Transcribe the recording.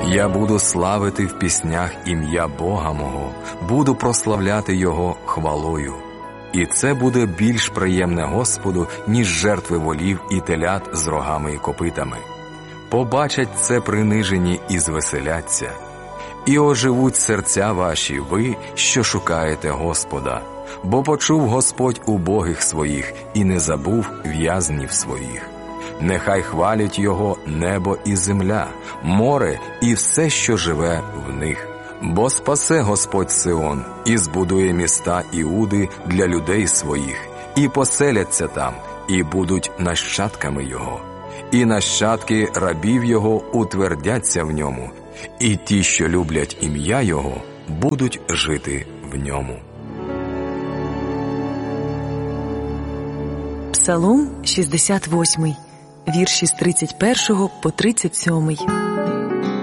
Я буду славити в піснях ім'я Бога мого, буду прославляти Його хвалою. І це буде більш приємне Господу, ніж жертви волів і телят з рогами і копитами. Побачать це принижені і звеселяться. І оживуть серця ваші, ви, що шукаєте Господа, бо почув Господь убогих своїх і не забув в'язнів своїх. Нехай хвалять Його небо і земля, море і все, що живе в них. Бо спасе Господь Сион і збудує міста Іуди для людей своїх, і поселяться там, і будуть нащадками Його. І нащадки рабів Його утвердяться в ньому, і ті, що люблять ім'я Його, будуть жити в ньому. Псалом 68, вірші з 31 по 37.